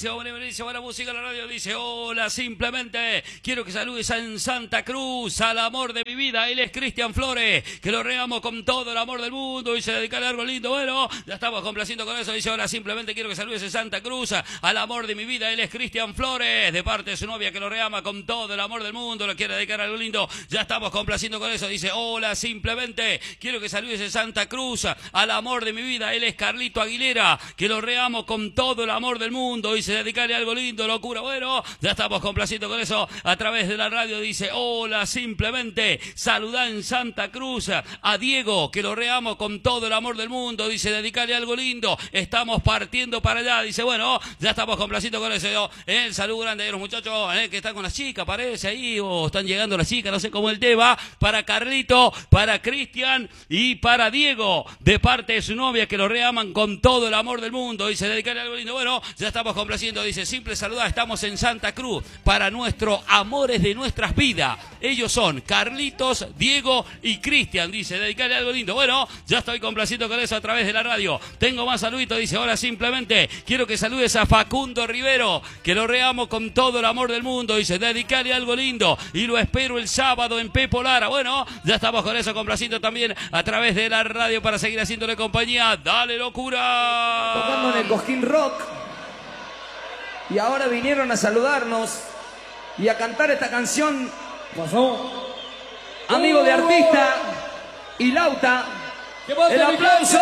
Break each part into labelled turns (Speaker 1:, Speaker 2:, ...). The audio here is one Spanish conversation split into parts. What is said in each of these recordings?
Speaker 1: buenísimo, buenísimo. Buena música en la radio. Dice, hola, simplemente quiero que saludes en Santa Cruz al amor de mi vida. Él es Cristian Flores, que lo regamos con todo el amor del mundo y se dedica a algo lindo. Bueno, ya estamos complaciendo con eso. Dice, hola, simplemente quiero que saludes en Santa Cruz al amor de mi vida. Él es Cristian Flores, de parte de su novia, que lo reama con todo el amor del mundo. Lo quiere dedicar a algo lindo. Ya estamos complaciendo con eso. Dice, hola, simplemente quiero que saludes en Santa Cruz al amor de mi vida. Él es Carlito Aguilera, que lo reamo con todo el amor del mundo y se dedicarle a algo lindo, locura. Bueno, ya estamos complaciendo con eso a través de la radio. Dice, hola, simplemente saluda en Santa Cruz a Diego, que lo reamo con todo el amor del mundo. Dice, dedicarle algo lindo. Estamos partiendo para allá. Dice, bueno, ya estamos complaciendo con eso. El saludo grande de los muchachos que están con las chicas, parece ahí, o están llegando las chicas, no sé cómo el tema. Para Carlito, para Cristian y para Diego, de parte de su novia, que lo reaman con todo el amor del mundo y se dedicarle algo lindo. Bueno, ya estamos complaciendo. Dice, simple saludar, estamos en Santa Cruz para nuestros amores de nuestras vidas. Ellos son Carlitos, Diego y Cristian. Dice, dedicarle algo lindo. Bueno, ya estoy complaciendo con eso a través de la radio. Tengo más saluditos. Dice, ahora simplemente quiero que saludes a Facundo Rivero, que lo reamo con todo el amor del mundo. Dice, dedicarle algo lindo y lo espero el sábado en Pepo Lara. Bueno, ya estamos con eso complaciendo también a través de la radio para seguir haciéndole compañía. Dale, locura.
Speaker 2: Tocando en el Cosquín Rock. Y ahora vinieron a saludarnos y a cantar esta canción.
Speaker 3: Pasó.
Speaker 2: Amigo de artista y Lauta. El aplauso.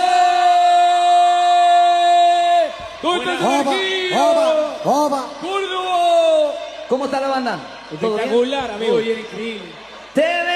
Speaker 2: ¿Cómo está la banda?
Speaker 3: Espectacular, amigo. Muy bien, increíble.